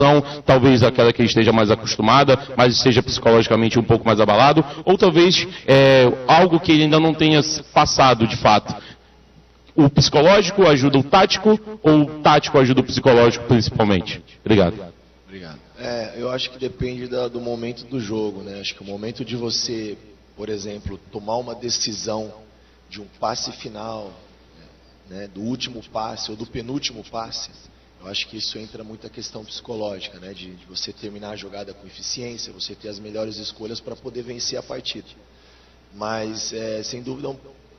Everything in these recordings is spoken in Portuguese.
talvez aquela que esteja mais acostumada, mas esteja psicologicamente um pouco mais abalado, ou talvez algo que ele ainda não tenha passado de fato. O psicológico ajuda o tático, ou o tático ajuda o psicológico principalmente? Obrigado. Obrigado. Eu acho que depende do momento do jogo, né? Acho que o momento de você, por exemplo, tomar uma decisão de um passe final, né, do último passe ou do penúltimo passe, eu acho que isso entra muito a questão psicológica, né, de você terminar a jogada com eficiência, você ter as melhores escolhas para poder vencer a partida. Mas, sem dúvida,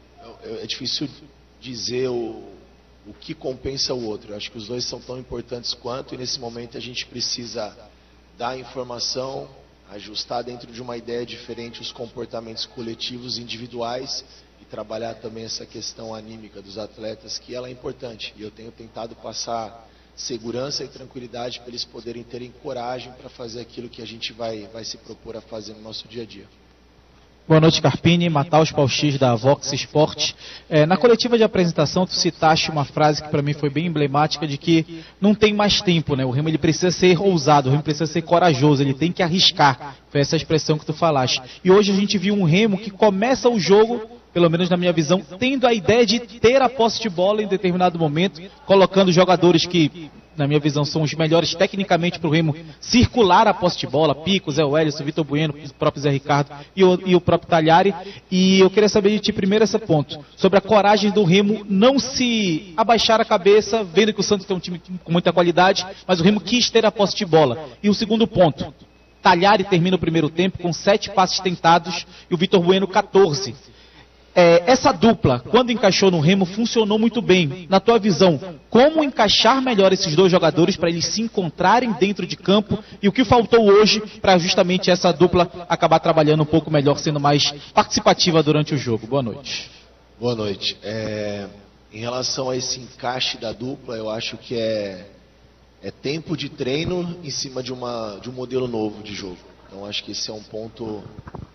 é difícil dizer o que compensa o outro. Eu acho que os dois são tão importantes quanto, e nesse momento a gente precisa dar informação, ajustar dentro de uma ideia diferente os comportamentos coletivos individuais e trabalhar também essa questão anímica dos atletas, que ela é importante. E eu tenho tentado passar segurança e tranquilidade para eles poderem terem coragem para fazer aquilo que a gente vai se propor a fazer no nosso dia a dia. Boa noite, Carpini. Mataus Pauxis, da Vox Sport. Na coletiva de apresentação, tu citaste uma frase que para mim foi bem emblemática, de que não tem mais tempo, né? O Remo ele precisa ser ousado, o Remo precisa ser corajoso, ele tem que arriscar. Foi essa expressão que tu falaste. E hoje a gente viu um Remo que começa o jogo, pelo menos na minha visão, tendo a ideia de ter a posse de bola em determinado momento, colocando jogadores que, na minha visão, são os melhores tecnicamente para o Remo circular a posse de bola, Pico, Zé Wellison, Vitor Bueno, o próprio Zé Ricardo e o próprio Talhari. E eu queria saber de ti primeiro esse ponto, sobre a coragem do Remo não se abaixar a cabeça, vendo que o Santos tem um time com muita qualidade, mas o Remo quis ter a posse de bola. E o segundo ponto, Talhari termina o primeiro tempo com 7 passes tentados e o Vitor Bueno 14. Essa dupla, quando encaixou no Remo, funcionou muito bem. Na tua visão, como encaixar melhor esses dois jogadores para eles se encontrarem dentro de campo, e o que faltou hoje para justamente essa dupla acabar trabalhando um pouco melhor, sendo mais participativa durante o jogo? Boa noite. Boa noite. Em relação a esse encaixe da dupla, eu acho que é tempo de treino em cima de um modelo novo de jogo. Então acho que esse é um ponto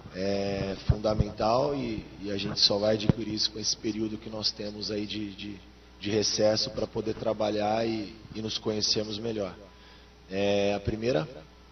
fundamental, e a gente só vai adquirir isso com esse período que nós temos aí de recesso para poder trabalhar e nos conhecermos melhor. A primeira,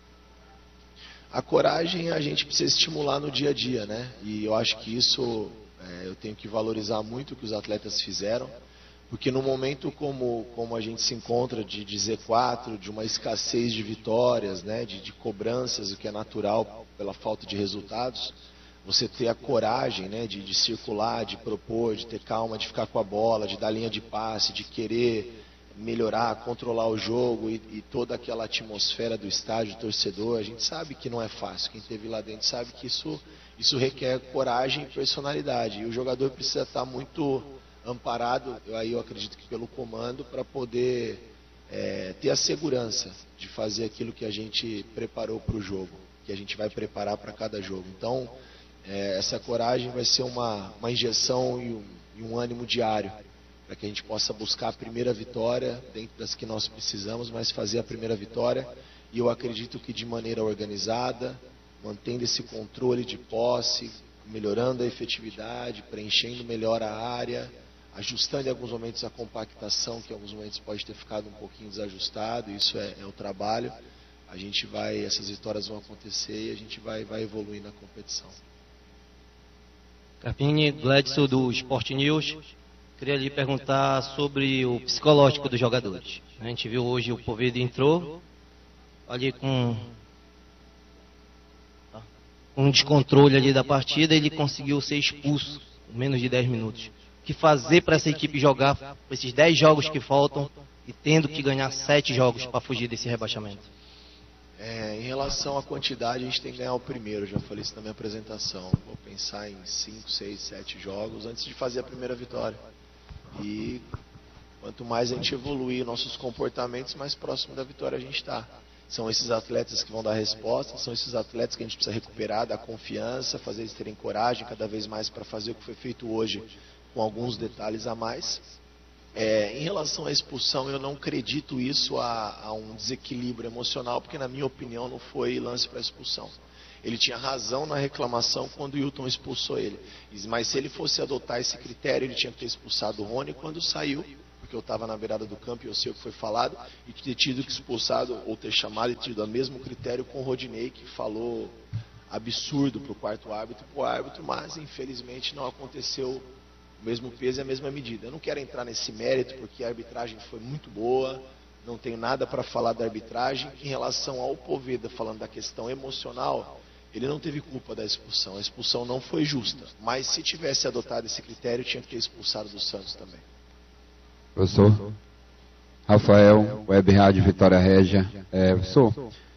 a coragem a gente precisa estimular no dia a dia, né? E eu acho que isso eu tenho que valorizar muito o que os atletas fizeram, porque no momento como a gente se encontra de Z4, de uma escassez de vitórias, né, de cobranças, o que é natural pela falta de resultados, você ter a coragem, né, de circular, de propor, de ter calma, de ficar com a bola, de dar linha de passe, de querer melhorar, controlar o jogo e toda aquela atmosfera do estádio, do torcedor, a gente sabe que não é fácil. Quem esteve lá dentro sabe que isso requer coragem e personalidade. E o jogador precisa estar muito amparado, aí eu acredito que pelo comando, para poder ter a segurança de fazer aquilo que a gente preparou para o jogo, que a gente vai preparar para cada jogo. Então, essa coragem vai ser uma injeção e um ânimo diário, para que a gente possa buscar a primeira vitória dentro das que nós precisamos, mas fazer a primeira vitória. E eu acredito que de maneira organizada, mantendo esse controle de posse, melhorando a efetividade, preenchendo melhor a área, ajustando em alguns momentos a compactação, que em alguns momentos pode ter ficado um pouquinho desajustado. Isso é o trabalho. Essas vitórias vão acontecer e a gente vai evoluir na competição. Carpini, Gladson do Sport News. Queria lhe perguntar sobre o psicológico dos jogadores. A gente viu hoje o Poveda entrou ali com um descontrole ali da partida, ele conseguiu ser expulso em menos de 10 minutos. O que fazer para essa equipe jogar esses 10 jogos que faltam e tendo que ganhar 7 jogos para fugir desse rebaixamento? Em relação à quantidade, a gente tem que ganhar o primeiro, já falei isso na minha apresentação. Vou pensar em 5, 6, 7 jogos antes de fazer a primeira vitória. E quanto mais a gente evoluir nossos comportamentos, mais próximo da vitória a gente está. São esses atletas que vão dar resposta, são esses atletas que a gente precisa recuperar, dar confiança, fazer eles terem coragem cada vez mais para fazer o que foi feito hoje, com alguns detalhes a mais. Em relação à expulsão, eu não acredito isso a um desequilíbrio emocional, porque na minha opinião não foi lance para expulsão. Ele tinha razão na reclamação quando o Hilton expulsou ele, mas se ele fosse adotar esse critério, ele tinha que ter expulsado o Rony quando saiu, porque porque eu estava na beirada do campo e eu sei o que foi falado, e ter tido que expulsado ou ter chamado e tido o mesmo critério com o Rodinei, que falou absurdo para o quarto árbitro, para o árbitro, mas infelizmente não aconteceu o mesmo peso e a mesma medida. Eu não quero entrar nesse mérito porque a arbitragem foi muito boa, não tenho nada para falar da arbitragem. Em relação ao Poveda, falando da questão emocional, ele não teve culpa da expulsão, a expulsão não foi justa, mas se tivesse adotado esse critério, tinha que ter expulsado do Santos também. Professor Rafael, Web Rádio Vitória Régia. Professor,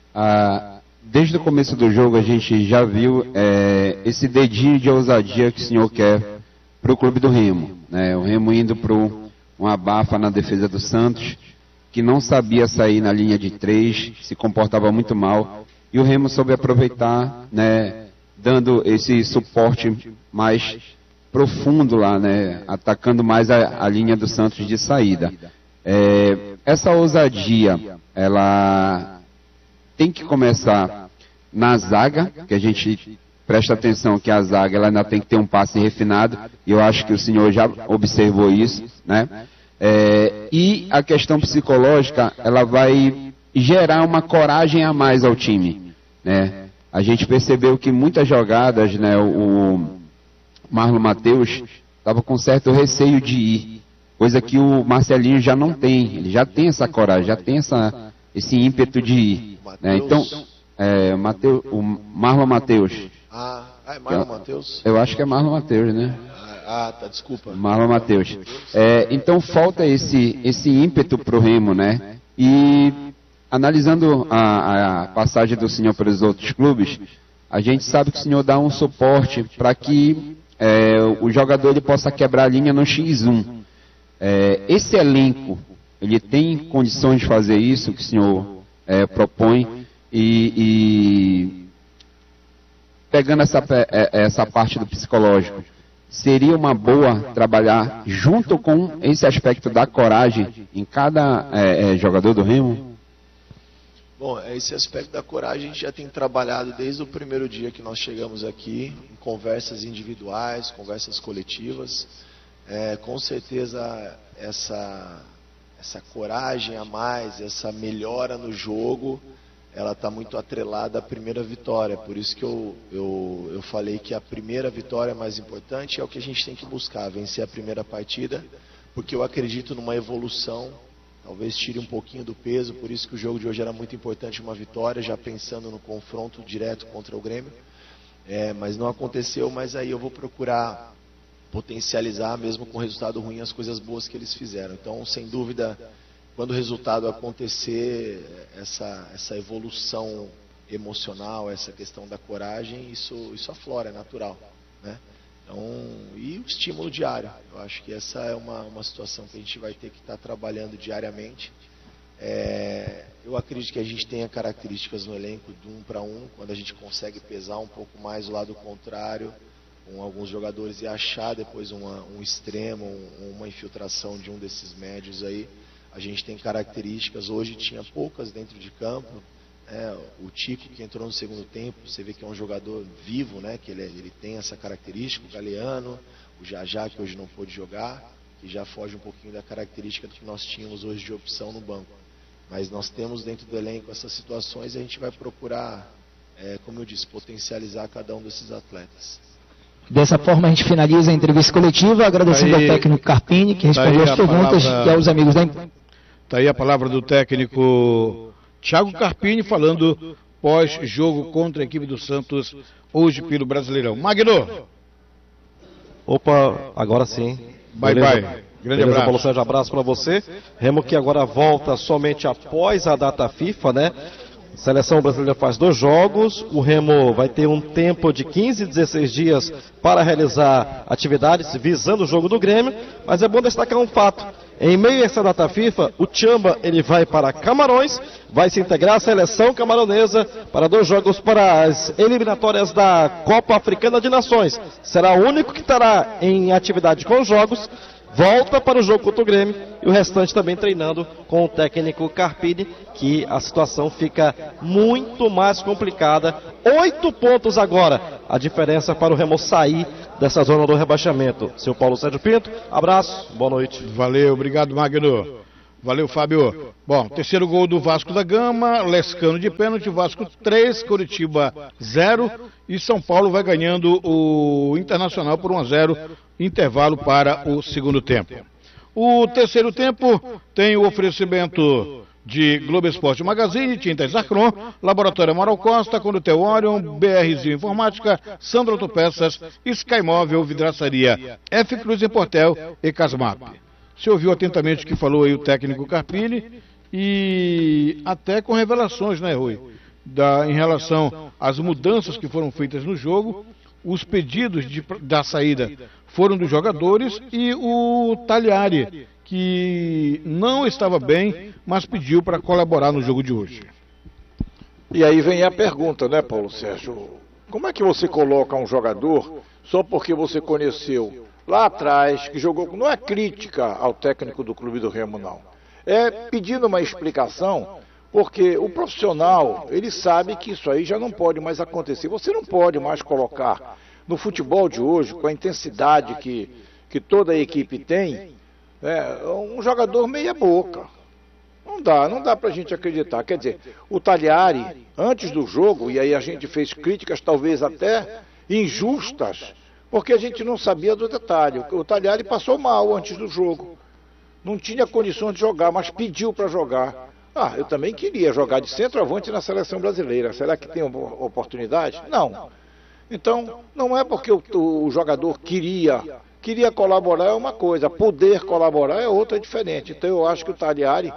desde o começo do jogo a gente já viu esse dedinho de ousadia que o senhor quer para o clube do Remo, né? O Remo indo para uma abafa na defesa do Santos, que não sabia sair na linha de 3, se comportava muito mal, e o Remo soube aproveitar, né, dando esse suporte mais profundo lá, né, atacando mais a linha do Santos de saída. Essa ousadia, ela tem que começar na zaga, que a gente presta atenção que a zaga ela ainda tem que ter um passe refinado, e eu acho que o senhor já observou isso, né? E a questão psicológica, ela vai gerar uma coragem a mais ao time, né? A gente percebeu que muitas jogadas, né, o Marlon Matheus estava com certo receio de ir, coisa que o Marcelinho já não tem. Ele já tem essa coragem, já tem esse ímpeto de ir, né? Então, o Marlon Matheus. É Marlon Matheus? Eu acho que é Marlon Matheus, né? Tá, desculpa. Marlon Matheus. Então falta esse ímpeto para o Remo, né? E analisando a passagem do senhor pelos outros clubes, a gente sabe que o senhor dá um suporte para que o jogador ele possa quebrar a linha no X1. Esse elenco, ele tem condições de fazer isso que o senhor propõe e pegando essa parte do psicológico, seria uma boa trabalhar junto com esse aspecto da coragem em cada jogador do Remo? Bom, esse aspecto da coragem a gente já tem trabalhado desde o primeiro dia que nós chegamos aqui, em conversas individuais, conversas coletivas. Com certeza essa coragem a mais, essa melhora no jogo, ela está muito atrelada à primeira vitória. Por isso que eu falei que a primeira vitória mais importante é o que a gente tem que buscar, vencer a primeira partida, porque eu acredito numa evolução, talvez tire um pouquinho do peso, por isso que o jogo de hoje era muito importante, uma vitória, já pensando no confronto direto contra o Grêmio, mas não aconteceu, mas aí eu vou procurar potencializar, mesmo com resultado ruim, as coisas boas que eles fizeram. Então, sem dúvida, quando o resultado acontecer, essa evolução emocional, essa questão da coragem, isso aflora, é natural, né? Então, e o estímulo diário, eu acho que essa é uma situação que a gente vai ter que estar trabalhando diariamente. Eu acredito que a gente tenha características no elenco de 1 para 1, quando a gente consegue pesar um pouco mais o lado contrário, com alguns jogadores, e achar depois um extremo, uma infiltração de um desses médios aí. A gente tem características, hoje tinha poucas dentro de campo, o Tico que entrou no segundo tempo, você vê que é um jogador vivo, né, que ele tem essa característica, o Galeano, o Jajá que hoje não pôde jogar, que já foge um pouquinho da característica do que nós tínhamos hoje de opção no banco. Mas nós temos dentro do elenco essas situações e a gente vai procurar, como eu disse, potencializar cada um desses atletas. Dessa forma a gente finaliza a entrevista coletiva, agradecendo ao técnico Carpini, que respondeu as perguntas, e aos amigos da imprensa. Está aí a palavra do técnico Thiago Carpini, falando pós-jogo contra a equipe do Santos, hoje pelo Brasileirão. Magno! Opa, agora sim. Bye. Grande abraço. Paulo Sérgio, abraço para você. Remo que agora volta somente após a data FIFA, né? A seleção brasileira faz 2 jogos, o Remo vai ter um tempo de 15, 16 dias para realizar atividades visando o jogo do Grêmio, mas é bom destacar um fato. Em meio a essa data FIFA, o Tchamba ele vai para Camarões, vai se integrar à seleção camaronesa para 2 jogos para as eliminatórias da Copa Africana de Nações. Será o único que estará em atividade com os jogos, volta para o jogo contra o Grêmio e o restante também treinando com o técnico Carpini, que a situação fica muito mais complicada. 8 pontos agora, a diferença para o Remo sair dessa zona do rebaixamento. Seu Paulo Sérgio Pinto, abraço, boa noite. Valeu, obrigado, Magno. Valeu, Fábio. Bom, terceiro gol do Vasco da Gama, Lescano de pênalti, Vasco 3, Curitiba 0 e São Paulo vai ganhando o Internacional por 1-0, intervalo para o segundo tempo. O terceiro tempo tem o oferecimento de Globo Esporte Magazine, Tintas Zacron, Laboratório Amaral Costa, Condutel Orion, BRzinho Informática, Sandro Autopeças, Sky Móvel, Vidraçaria, F Cruz em Portel e Casmap. Você ouviu atentamente o que falou aí o técnico Carpini e até com revelações, né, Rui? Em relação às mudanças que foram feitas no jogo, os pedidos da saída foram dos jogadores e o Tagliari, que não estava bem, mas pediu para colaborar no jogo de hoje. E aí vem a pergunta, né, Paulo Sérgio? Como é que você coloca um jogador só porque você conheceu lá atrás, que jogou, não é crítica ao técnico do Clube do Remo, não. É pedindo uma explicação, porque o profissional, ele sabe que isso aí já não pode mais acontecer. Você não pode mais colocar no futebol de hoje, com a intensidade que toda a equipe tem, um jogador meia boca. Não dá pra gente acreditar. Quer dizer, o Tagliari, antes do jogo, e aí a gente fez críticas talvez até injustas, porque a gente não sabia do detalhe. O Tagliari passou mal antes do jogo. Não tinha condições de jogar, mas pediu para jogar. Eu também queria jogar de centroavante na seleção brasileira. Será que tem oportunidade? Não. Então, não é porque o jogador queria colaborar é uma coisa, poder colaborar é outra diferente. Então eu acho que o Tagliari,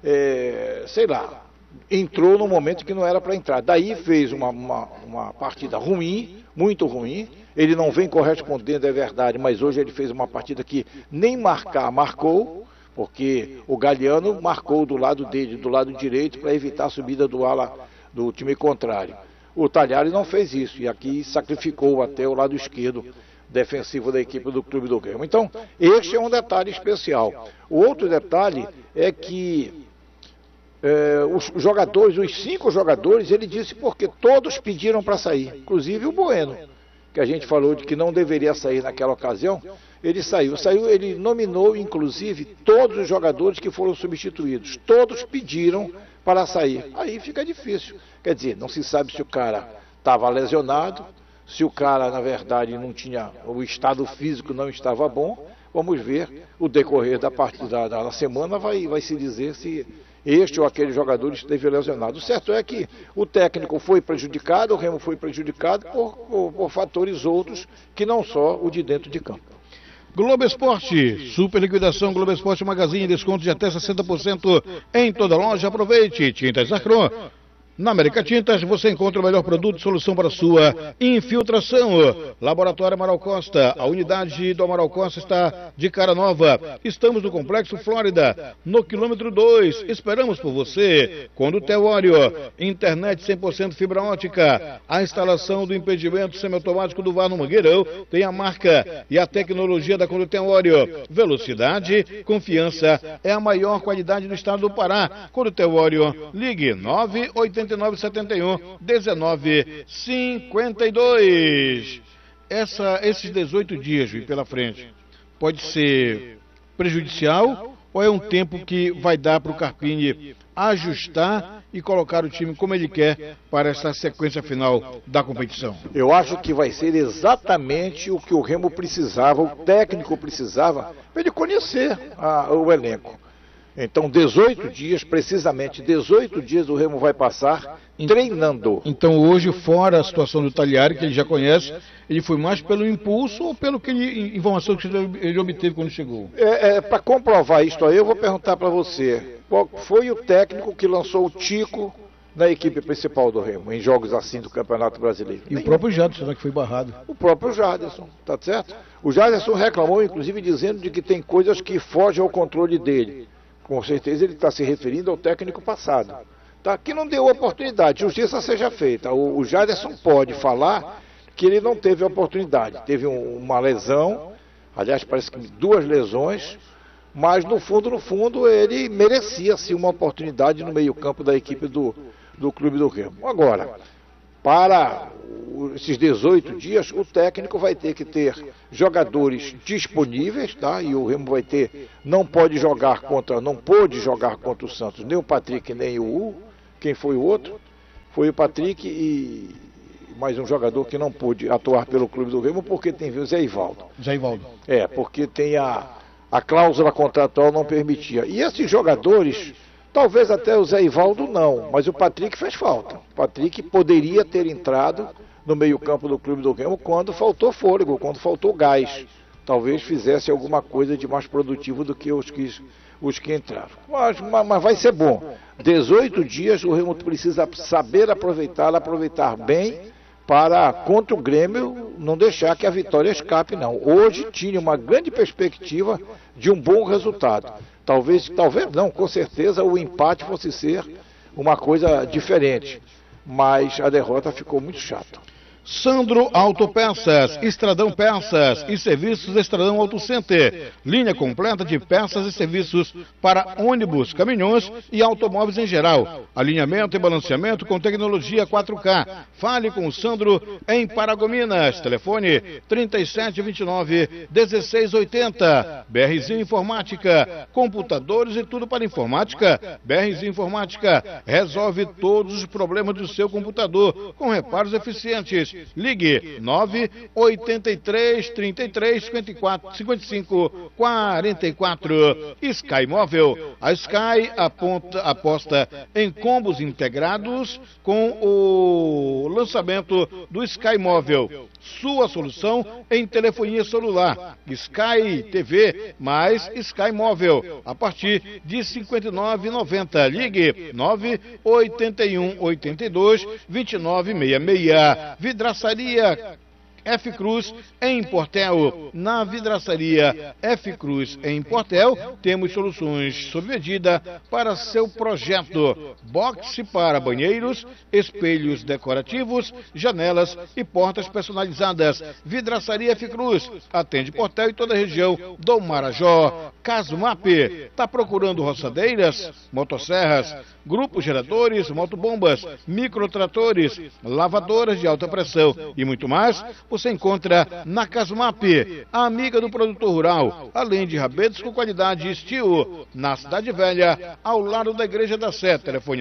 entrou num momento que não era para entrar. Daí fez uma partida ruim, muito ruim. Ele não vem correspondendo, é verdade, mas hoje ele fez uma partida que nem marcou, porque o Galhardo marcou do lado dele, do lado direito, para evitar a subida do ala do time contrário. O Tagliari não fez isso, e aqui sacrificou até o lado esquerdo defensivo da equipe do Clube do Remo. Então, este é um detalhe especial. O outro detalhe é que os jogadores, os 5 jogadores, ele disse porque todos pediram para sair, inclusive o Bueno, que a gente falou de que não deveria sair naquela ocasião, ele saiu, ele nominou inclusive todos os jogadores que foram substituídos, todos pediram para sair, aí fica difícil, quer dizer, não se sabe se o cara estava lesionado, se o cara na verdade não tinha, o estado físico não estava bom, vamos ver o decorrer da partida da semana, vai se dizer se este ou aquele jogador esteve lesionado. O certo é que o técnico foi prejudicado, o Remo foi prejudicado por fatores outros que não só o de dentro de campo. Globo Esporte, super liquidação Globo Esporte Magazine, desconto de até 60% em toda loja. Aproveite, Tintas Zacron. Na América Tintas você encontra o melhor produto e solução para a sua infiltração. Laboratório Amaral Costa, a unidade do Amaral Costa está de cara nova. Estamos no Complexo Flórida, no quilômetro 2. Esperamos por você. Condutel Orion, internet 100% fibra ótica. A instalação do impedimento semiautomático do VAR no Mangueirão tem a marca e a tecnologia da Condutel Orion. Velocidade, confiança é a maior qualidade do estado do Pará. Condutel Orion, ligue 98971-1952. Esses 18 dias pela frente pode ser prejudicial ou é um tempo que vai dar para o Carpini ajustar e colocar o time como ele quer para essa sequência final da competição? Eu acho que vai ser exatamente o que o Remo precisava, o técnico precisava, para ele conhecer o elenco. Então, 18 dias, precisamente 18 dias o Remo vai passar treinando. Então, hoje, fora a situação do Tagliari, que ele já conhece, ele foi mais pelo impulso ou pelo informação que ele obteve quando chegou? Para comprovar isso aí, eu vou perguntar para você. Qual foi o técnico que lançou o Tico na equipe principal do Remo, em jogos assim do Campeonato Brasileiro? E o próprio Jaderson, será que foi barrado? O próprio Jaderson, tá certo? O Jaderson reclamou, inclusive, dizendo de que tem coisas que fogem ao controle dele. Com certeza ele está se referindo ao técnico passado, tá? Que não deu oportunidade, justiça seja feita. O Jaderson pode falar que ele não teve oportunidade, teve uma lesão, Aliás, parece que 2 lesões, mas no fundo, ele merecia sim uma oportunidade no meio-campo da equipe do Clube do Remo. Agora, para esses 18 dias, o técnico vai ter que ter jogadores disponíveis, tá? E o Remo vai ter, não pôde jogar contra o Santos, nem o Patrick, nem o U. Quem foi o outro? Foi o Patrick e mais um jogador que não pôde atuar pelo Clube do Remo porque tem o Zé Ivaldo. Porque tem a cláusula contratual não permitia. E esses jogadores, talvez até o Zé Ivaldo não, mas o Patrick fez falta. O Patrick poderia ter entrado no meio-campo do Clube do Remo quando faltou fôlego, quando faltou gás. Talvez fizesse alguma coisa de mais produtivo do que os que entraram. Mas vai ser bom. 18 dias o Remo precisa saber aproveitar bem para, contra o Grêmio, não deixar que a vitória escape, não. Hoje tinha uma grande perspectiva de um bom resultado. Talvez não, com certeza o empate fosse ser uma coisa diferente, mas a derrota ficou muito chata. Sandro Autopeças, Estradão Peças e Serviços Estradão Auto Center. Linha completa de peças e serviços para ônibus, caminhões e automóveis em geral. Alinhamento e balanceamento com tecnologia 4K. Fale com o Sandro em Paragominas. Telefone 3729-1680. BRZ Informática. Computadores e tudo para informática. BRZ Informática resolve todos os problemas do seu computador com reparos eficientes. Ligue 983 33 54 55 44. Sky Móvel. A Sky aposta em combos integrados com o lançamento do Sky Móvel. Sua solução em telefonia celular. Sky TV mais Sky Móvel. A partir de R$ 59,90. Ligue 981 82 2966. Vidraçaria F. Cruz em Portel. Na Vidraçaria F. Cruz em Portel, temos soluções sob medida para seu projeto. Boxe para banheiros, espelhos decorativos, janelas e portas personalizadas. Vidraçaria F. Cruz atende Portel e toda a região do Marajó. Casmap, está procurando roçadeiras, motosserras, grupos geradores, motobombas, microtratores, lavadoras de alta pressão e muito mais? Você encontra na Casmap, a amiga do produtor rural, além de rabetes com qualidade e estilo, na Cidade Velha, ao lado da Igreja da Sé. Telefone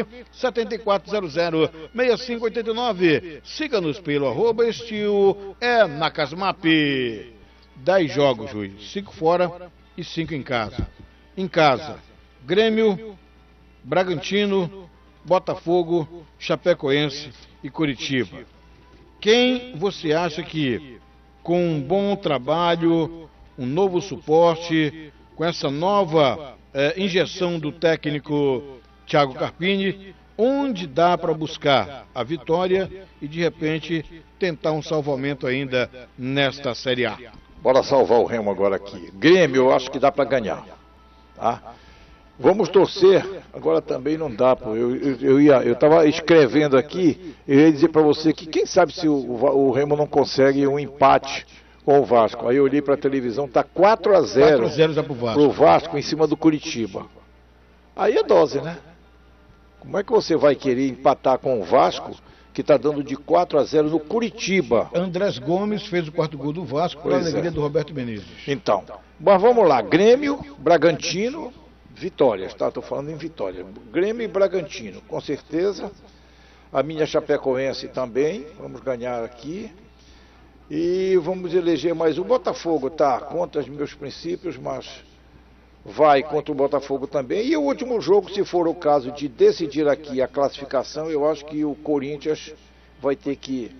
9-7400-6589. Siga-nos pelo @estilo na Casmap. 10 jogos, Luiz. 5 fora e 5 em casa. Em casa, Grêmio, Bragantino, Botafogo, Chapecoense e Curitiba. Quem você acha que, com um bom trabalho, um novo suporte, com essa nova injeção do técnico Thiago Carpini, onde dá para buscar a vitória e, de repente, tentar um salvamento ainda nesta Série A? Bora salvar o Remo agora aqui. Grêmio, eu acho que dá para ganhar. Tá? Vamos torcer, agora também não dá, pô. Eu estava escrevendo aqui, eu ia dizer para você que quem sabe se o Remo não consegue um empate com o Vasco. Aí eu olhei para a televisão, tá 4-0 já pro Vasco em cima do Curitiba. Aí é dose, né? Como é que você vai querer empatar com o Vasco, que está dando de 4-0 no Curitiba? Andrés Gomes fez o 4º gol do Vasco para a alegria do Roberto Menezes. Então, mas vamos lá, Grêmio, Bragantino, vitórias, tá? Estou falando em vitória. Grêmio e Bragantino, com certeza. A minha Chapecoense também, vamos ganhar aqui. E vamos eleger mais o Botafogo, tá? Contra os meus princípios, mas vai contra o Botafogo também. E o último jogo, se for o caso de decidir aqui a classificação, eu acho que o Corinthians vai ter que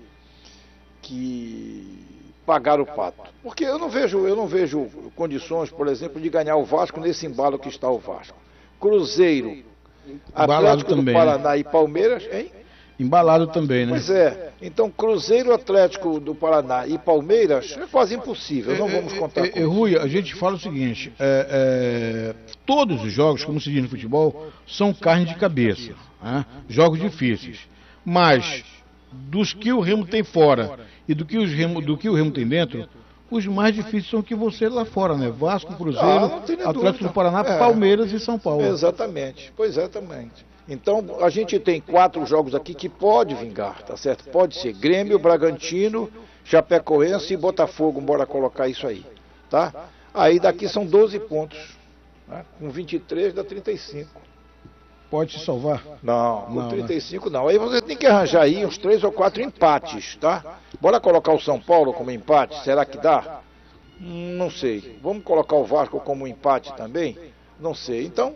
pagar o pato. Porque eu não vejo condições, por exemplo, de ganhar o Vasco nesse embalo que está o Vasco. Cruzeiro, Atlético do Paraná, né? E Palmeiras, hein? Embalado também, né? Pois é. Então, Cruzeiro, Atlético do Paraná e Palmeiras é quase impossível. Não vamos contar com isso. Rui, a gente fala o seguinte, todos os jogos, como se diz no futebol, são carne de cabeça. Né? Jogos difíceis. Mas, dos que o Remo tem fora e do que o Remo tem dentro, os mais difíceis são que você lá fora, né? Vasco, Cruzeiro, Atlético do Paraná, Palmeiras e São Paulo. Exatamente, pois exatamente. Então, a gente tem 4 jogos aqui que pode vingar, tá certo? Pode ser Grêmio, Bragantino, Chapecoense e Botafogo, bora colocar isso aí, tá? Aí daqui são 12 pontos, né? Com 23 dá 35. Pode se salvar? Não, com 35 não. Aí você tem que arranjar aí uns 3 ou 4 empates, tá? Bora colocar o São Paulo como empate, será que dá? Não sei. Vamos colocar o Vasco como empate também? Não sei. Então,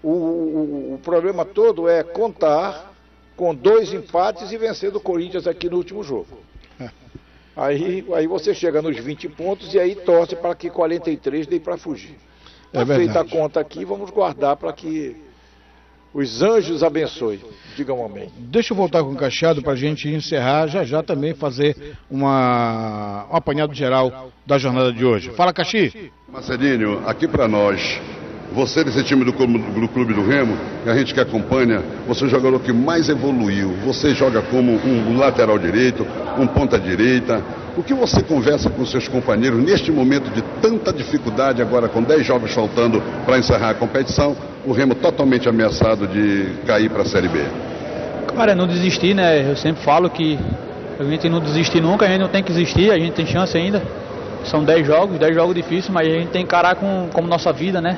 o problema todo é contar com 2 empates e vencer do Corinthians aqui no último jogo. Aí você chega nos 20 pontos e aí torce para que 43 dê para fugir. Feita a conta aqui, vamos guardar para que os anjos abençoem. Diga um amém. Deixa eu voltar com o Cachado para a gente encerrar, já também fazer um apanhado geral da jornada de hoje. Fala, Caxi. Marcelinho, aqui para nós, você desse time do Clube do Remo, que a gente que acompanha, você é o jogador que mais evoluiu. Você joga como um lateral direito, um ponta direita. O que você conversa com seus companheiros neste momento de tanta dificuldade, agora com 10 jogos faltando para encerrar a competição, o Remo totalmente ameaçado de cair para a Série B? Cara, não desistir, né? Eu sempre falo que a gente não desistir nunca, a gente não tem que desistir, a gente tem chance ainda. São 10 jogos difíceis, mas a gente tem que encarar como nossa vida, né?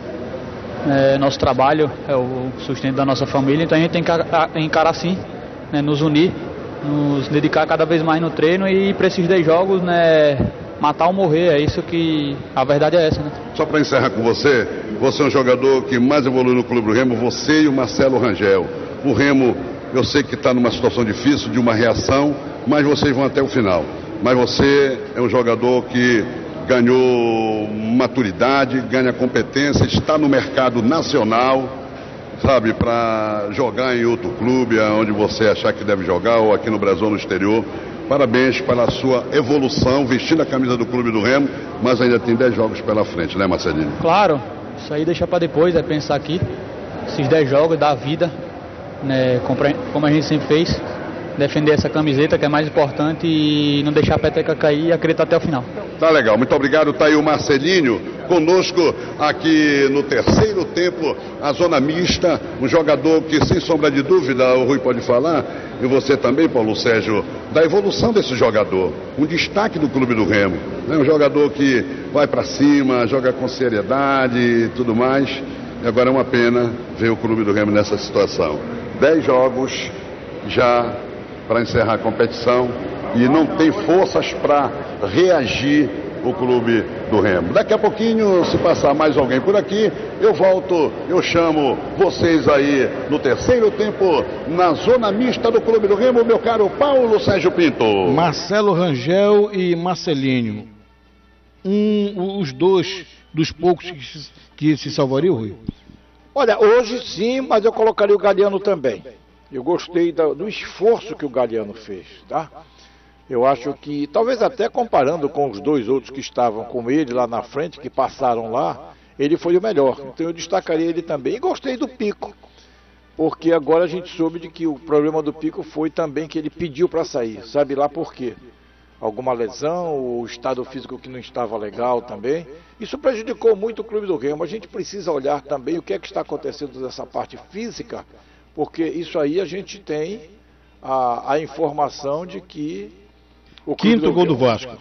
Nosso trabalho é o sustento da nossa família, então a gente tem que encarar assim, né? Nos unir, nos dedicar cada vez mais no treino e para esses 10 jogos, né? Matar ou morrer, é isso que a verdade é essa, né? Só para encerrar com você é um jogador que mais evoluiu no Clube do Remo, você e o Marcelo Rangel. O Remo, eu sei que está numa situação difícil, de uma reação, mas vocês vão até o final. Mas você é um jogador que ganhou maturidade, ganha competência, está no mercado nacional, sabe, para jogar em outro clube, onde você achar que deve jogar, ou aqui no Brasil ou no exterior. Parabéns pela sua evolução, vestindo a camisa do Clube do Remo, mas ainda tem 10 jogos pela frente, né, Marcelinho? Claro, isso aí deixa para depois, é pensar aqui, esses 10 jogos, dar vida, né, como a gente sempre fez, defender essa camiseta que é mais importante e não deixar a peteca cair e acreditar até o final. Tá legal, muito obrigado. Tá aí o Marcelinho conosco aqui no terceiro tempo, a zona mista, um jogador que sem sombra de dúvida, o Rui pode falar, e você também, Paulo Sérgio, da evolução desse jogador, um destaque do Clube do Remo, né? Um jogador que vai para cima, joga com seriedade e tudo mais, e agora é uma pena ver o Clube do Remo nessa situação. 10 jogos já para encerrar a competição e não tem forças para reagir o Clube do Remo. Daqui a pouquinho, se passar mais alguém por aqui, eu volto, eu chamo vocês aí no terceiro tempo, na zona mista do Clube do Remo, meu caro Paulo Sérgio Pinto. Marcelo Rangel e Marcelinho, os dois dos poucos que se salvariam, Rui? Olha, hoje sim, mas eu colocaria o Galeano também. Eu gostei do esforço que o Galeano fez, tá? Eu acho que, talvez até comparando com os dois outros que estavam com ele lá na frente, que passaram lá, ele foi o melhor. Então eu destacaria ele também. E gostei do Pico, porque agora a gente soube de que o problema do Pico foi também que ele pediu para sair. Sabe lá por quê? Alguma lesão, o estado físico que não estava legal também. Isso prejudicou muito o Clube do Remo. A gente precisa olhar também o que é que está acontecendo nessa parte física, porque isso aí a gente tem a informação de que o quinto gol do Vasco.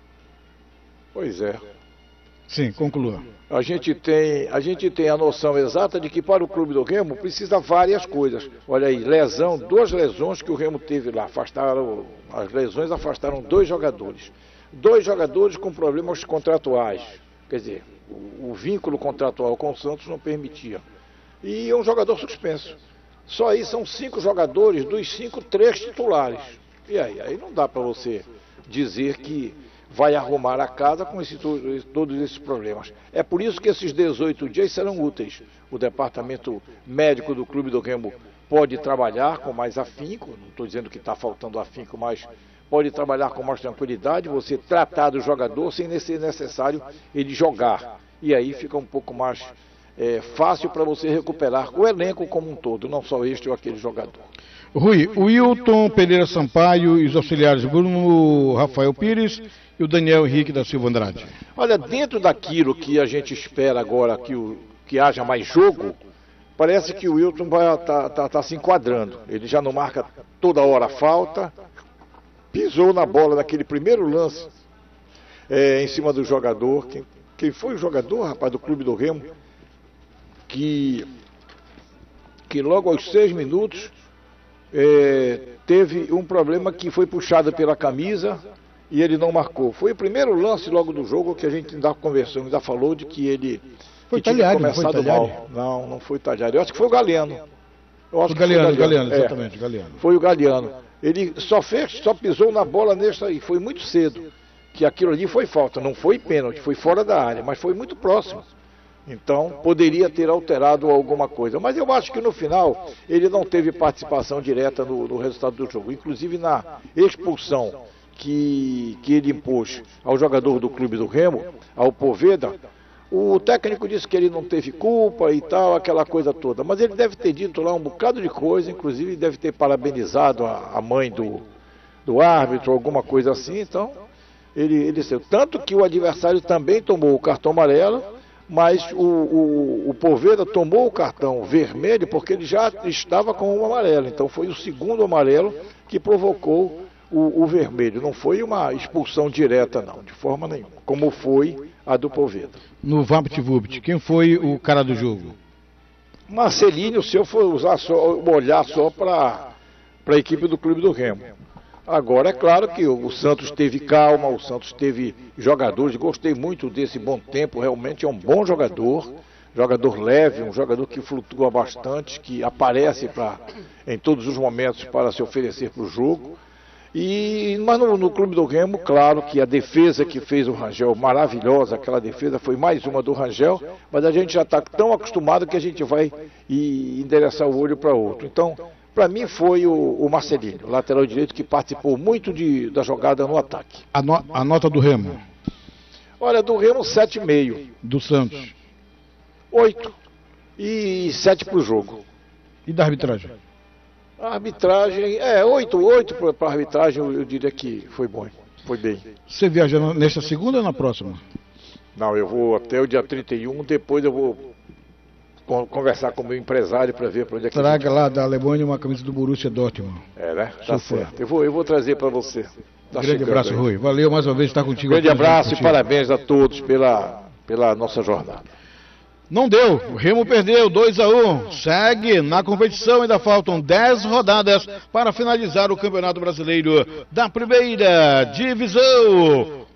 Pois é. Sim, conclua. A gente tem a noção exata de que para o Clube do Remo precisa várias coisas. Olha aí, duas lesões que o Remo teve lá, as lesões afastaram 2 jogadores. 2 jogadores com problemas contratuais. Quer dizer, o vínculo contratual com o Santos não permitia. E um jogador suspenso. Só aí são 5 jogadores, dos 5, 3 titulares. E aí não dá para você dizer que vai arrumar a casa com todos esses problemas. É por isso que esses 18 dias serão úteis. O departamento médico do Clube do Remo pode trabalhar com mais afinco, não estou dizendo que está faltando afinco, mas pode trabalhar com mais tranquilidade, você tratar do jogador sem ser necessário ele jogar. E aí fica um pouco mais fácil para você recuperar o elenco como um todo, não só este ou aquele jogador. Rui, o Wilton Pereira Sampaio e os auxiliares Bruno Rafael Pires e o Daniel Henrique da Silva Andrade. Olha, dentro daquilo que a gente espera agora que haja mais jogo, parece que o Wilton tá se enquadrando. Ele já não marca toda hora falta, pisou na bola naquele primeiro lance em cima do jogador. Quem foi o jogador, rapaz, do Clube do Remo? Que logo aos 6 minutos teve um problema que foi puxado pela camisa e ele não marcou. Foi o primeiro lance logo do jogo que a gente ainda conversou, ainda falou de que ele foi tinha começado mal. Não foi o Talhari. Eu acho que foi o Galeano. O Galeano, exatamente, Galeano. Foi o Galeano. Ele só pisou na bola nessa aí, foi muito cedo. Que aquilo ali foi falta, não foi pênalti, foi fora da área, mas foi muito próximo. Então, poderia ter alterado alguma coisa. Mas eu acho que no final, ele não teve participação direta no resultado do jogo. Inclusive na expulsão que ele impôs ao jogador do Clube do Remo, ao Poveda, o técnico disse que ele não teve culpa e tal, aquela coisa toda. Mas ele deve ter dito lá um bocado de coisa, inclusive deve ter parabenizado a mãe do árbitro, alguma coisa assim. Então, ele saiu. Tanto que o adversário também tomou o cartão amarelo, mas o Poveda tomou o cartão vermelho porque ele já estava com o amarelo. Então foi o segundo amarelo que provocou o vermelho. Não foi uma expulsão direta, não, de forma nenhuma, como foi a do Poveda. No VaptVupt, quem foi o cara do jogo? Marcelinho, se eu for olhar só para a equipe do Clube do Remo. Agora, é claro que o Santos teve calma, o Santos teve jogadores, gostei muito desse Bom Tempo, realmente é um bom jogador leve, um jogador que flutua bastante, que aparece em todos os momentos para se oferecer para o jogo. Mas no Clube do Remo, claro que a defesa que fez o Rangel, maravilhosa, aquela defesa foi mais uma do Rangel, mas a gente já está tão acostumado que a gente vai endereçar o olho para outro. Então, para mim foi o Marcelinho, lateral direito, que participou muito da jogada no ataque. A nota do Remo? Olha, do Remo 7,5. Do Santos? 8. E 7 para o jogo. E da arbitragem? A arbitragem, 8 para a arbitragem, eu diria que foi bom, foi bem. Você viaja nesta segunda ou na próxima? Não, eu vou até o dia 31, depois eu vou conversar com o meu empresário para ver para onde é que... Traga lá da Alemanha uma camisa do Borussia Dortmund. Né? Tá certo. Eu vou trazer para você. Grande abraço, aí. Rui. Valeu mais uma vez estar contigo. Grande abraço e parabéns a todos pela nossa jornada. Não deu, o Remo perdeu 2-1, segue na competição, ainda faltam 10 rodadas para finalizar o Campeonato Brasileiro da Primeira Divisão.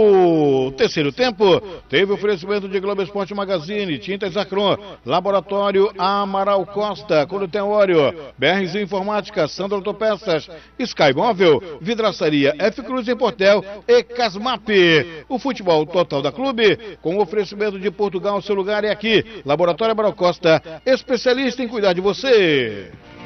O terceiro tempo teve oferecimento de Globo Esporte Magazine, Tintas Acron, Laboratório Amaral Costa, Coruteório, BRZ Informática, Sandra Autopeças, Sky Móvel, Vidraçaria F Cruz em Portel e Casmap. O futebol total da clube, com oferecimento de Portugal, seu lugar é aqui. Laboratório Amaral Costa, especialista em cuidar de você.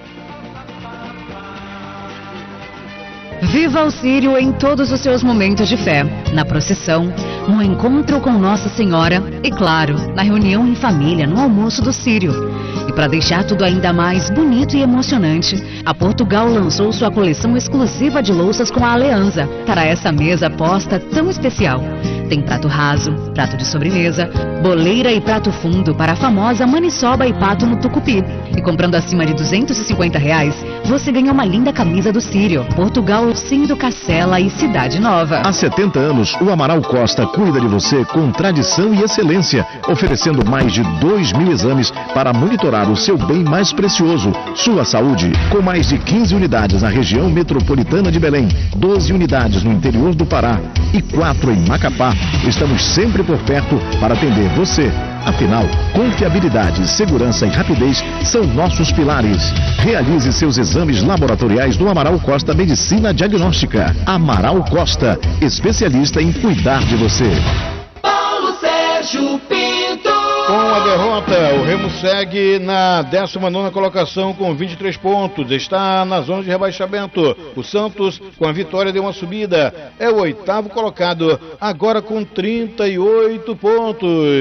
Viva o Círio em todos os seus momentos de fé, na procissão, no encontro com Nossa Senhora e, claro, na reunião em família, no almoço do Círio. E para deixar tudo ainda mais bonito e emocionante, a Portugal lançou sua coleção exclusiva de louças com a Aliança para essa mesa posta tão especial. Tem prato raso, prato de sobremesa, boleira e prato fundo para a famosa maniçoba e pato no tucupi. E comprando acima de R$250, você ganha uma linda camisa do Círio. Portugal, Cindo, Cacela e Cidade Nova. Há 70 anos, o Amaral Costa cuida de você com tradição e excelência, oferecendo mais de 2.000 exames para monitorar o seu bem mais precioso, sua saúde. Com mais de 15 unidades na região metropolitana de Belém, 12 unidades no interior do Pará e 4 em Macapá, estamos sempre por perto para atender você. Afinal, confiabilidade, segurança e rapidez são nossos pilares. Realize seus exames laboratoriais no Amaral Costa Medicina Diagnóstica. Amaral Costa, especialista em cuidar de você. Paulo Sérgio Pinto. Com a derrota, o Remo segue na 19ª colocação com 23 pontos. Está na zona de rebaixamento. O Santos, com a vitória, deu uma subida. É o 8º colocado, agora com 38 pontos.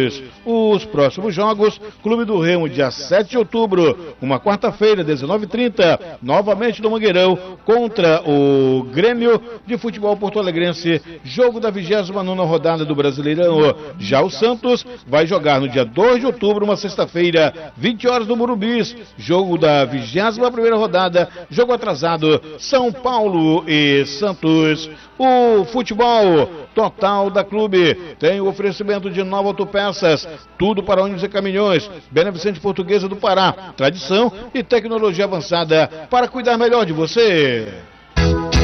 Os próximos jogos, Clube do Remo, dia 7 de outubro, uma quarta-feira, 19h30, novamente no Mangueirão, contra o Grêmio de Futebol Porto-Alegrense, jogo da 29ª rodada do Brasileirão. Já o Santos vai jogar no dia 2 de outubro, uma sexta-feira, 20 horas no Morumbis, jogo da 21ª rodada, jogo atrasado, São Paulo e Santos. O futebol total da Clube tem o oferecimento de Nova Autopeças, tudo para ônibus e caminhões, Beneficente Portuguesa do Pará, tradição e tecnologia avançada para cuidar melhor de você.